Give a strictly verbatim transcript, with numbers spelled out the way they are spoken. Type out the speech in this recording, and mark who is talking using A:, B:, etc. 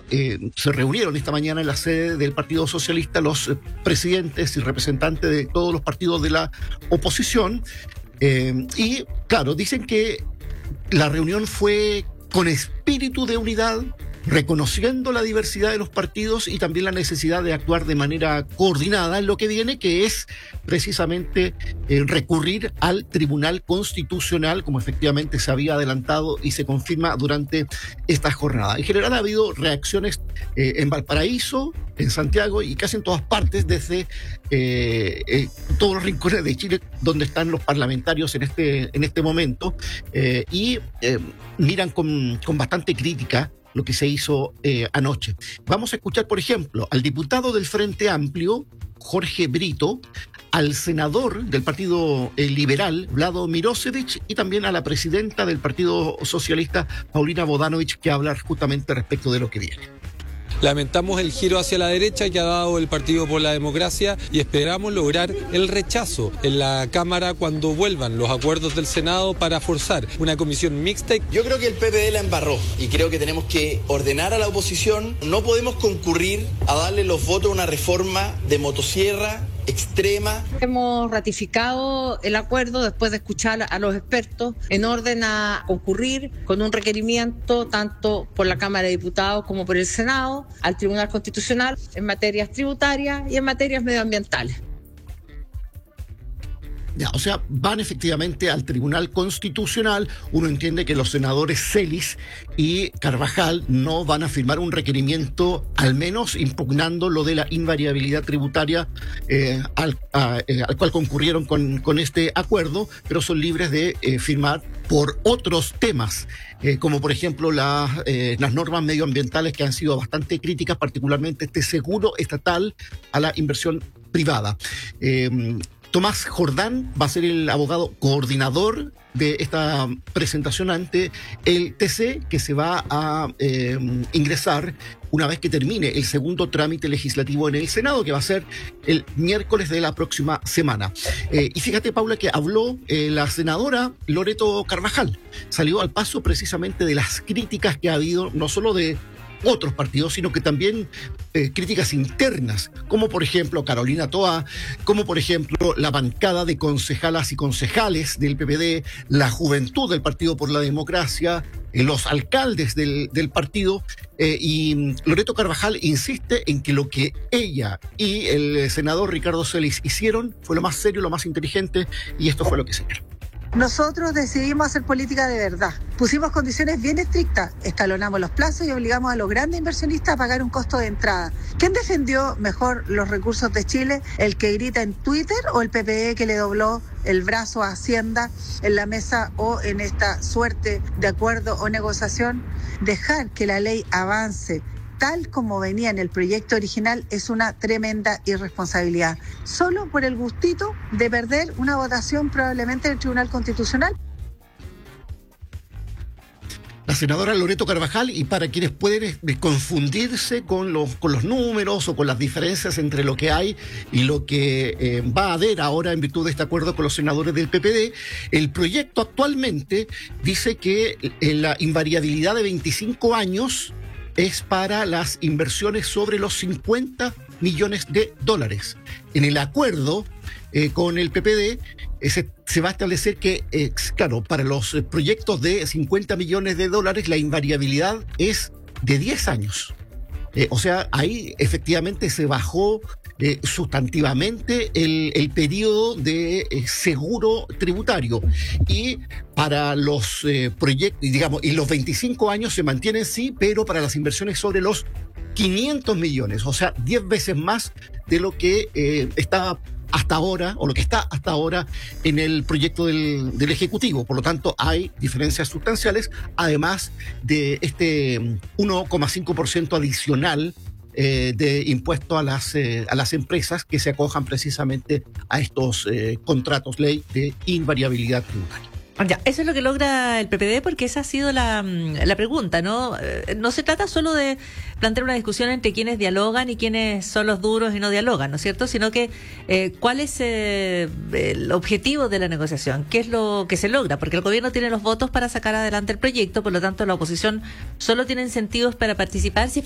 A: eh, se reunieron esta mañana en la sede del Partido Socialista los eh, presidentes y representantes de todos los partidos de la oposición. Eh, y, claro, dicen que la reunión fue con espíritu de unidad, reconociendo la diversidad de los partidos y también la necesidad de actuar de manera coordinada en lo que viene, que es precisamente eh, recurrir al Tribunal Constitucional, como efectivamente se había adelantado y se confirma durante esta jornada. En general ha habido reacciones eh, en Valparaíso, en Santiago y casi en todas partes, desde eh, eh, todos los rincones de Chile donde están los parlamentarios en este, en este momento, eh, y eh, miran con, con bastante crítica lo que se hizo eh, anoche. Vamos a escuchar, por ejemplo, al diputado del Frente Amplio, Jorge Brito, al senador del Partido eh, Liberal, Vlado Mirosevic, y también a la presidenta del Partido Socialista, Paulina Bodanovich, que habla justamente respecto de lo que viene.
B: Lamentamos el giro hacia la derecha que ha dado el Partido por la Democracia y esperamos lograr el rechazo en la Cámara cuando vuelvan los acuerdos del Senado para forzar una comisión mixta.
C: Yo creo que el P P D la embarró y creo que tenemos que ordenar a la oposición. No podemos concurrir a darle los votos a una reforma de motosierra extrema.
D: Hemos ratificado el acuerdo después de escuchar a los expertos en orden a concurrir con un requerimiento tanto por la Cámara de Diputados como por el Senado al Tribunal Constitucional en materias tributarias y en materias medioambientales.
A: Ya, o sea, van efectivamente al Tribunal Constitucional. Uno entiende que los senadores Celis y Carvajal no van a firmar un requerimiento, al menos impugnando lo de la invariabilidad tributaria eh, al, a, eh, al cual concurrieron con, con este acuerdo, pero son libres de eh, firmar por otros temas, eh, como por ejemplo la, eh, las normas medioambientales que han sido bastante críticas, particularmente este seguro estatal a la inversión privada. Eh, Tomás Jordán va a ser el abogado coordinador de esta presentación ante el T C, que se va a eh, ingresar una vez que termine el segundo trámite legislativo en el Senado, que va a ser el miércoles de la próxima semana. Eh, y fíjate, Paula, que habló eh, la senadora Loreto Carvajal. Salió al paso precisamente de las críticas que ha habido, no solo de otros partidos, sino que también eh, críticas internas, como por ejemplo Carolina Toa, como por ejemplo la bancada de concejalas y concejales del P P D, la juventud del Partido por la Democracia, eh, los alcaldes del, del partido, eh, y Loreto Carvajal insiste en que lo que ella y el senador Ricardo Celis hicieron fue lo más serio, lo más inteligente, y esto fue lo que hicieron.
E: Nosotros decidimos hacer política de verdad. Pusimos condiciones bien estrictas, escalonamos los plazos y obligamos a los grandes inversionistas a pagar un costo de entrada. ¿Quién defendió mejor los recursos de Chile? ¿El que grita en Twitter o el P P D que le dobló el brazo a Hacienda en la mesa o en esta suerte de acuerdo o negociación? Dejar que la ley avance tal como venía en el proyecto original es una tremenda irresponsabilidad, solo por el gustito de perder una votación probablemente en el Tribunal Constitucional.
A: La senadora Loreto Carvajal, y para quienes pueden confundirse con los, con los números o con las diferencias entre lo que hay y lo que eh, va a haber ahora en virtud de este acuerdo con los senadores del P P D, el proyecto actualmente dice que eh, la invariabilidad de veinticinco años es para las inversiones sobre los cincuenta millones de dólares. En el acuerdo eh, con el P P D eh, se, se va a establecer que, eh, claro, para los eh, proyectos de cincuenta millones de dólares la invariabilidad es de diez años. Eh, o sea, ahí efectivamente se bajó eh, sustantivamente el, el periodo de eh, seguro tributario. Y para los eh, proyectos, digamos, y los veinticinco años se mantienen, sí, pero para las inversiones sobre los quinientos millones, o sea, diez veces más de lo que eh, estaba hasta ahora, o lo que está hasta ahora en el proyecto del, del Ejecutivo. Por lo tanto, hay diferencias sustanciales, además de este uno coma cinco por ciento adicional eh, de impuesto a las, eh, a las empresas que se acojan precisamente a estos eh, contratos ley de invariabilidad tributaria.
F: Ya, eso es lo que logra el P P D, porque esa ha sido la, la pregunta, ¿no? No se trata solo de plantear una discusión entre quienes dialogan y quienes son los duros y no dialogan, ¿no es cierto? Sino que eh, cuál es eh, el objetivo de la negociación, qué es lo que se logra, porque el gobierno tiene los votos para sacar adelante el proyecto, por lo tanto la oposición solo tiene incentivos para participar si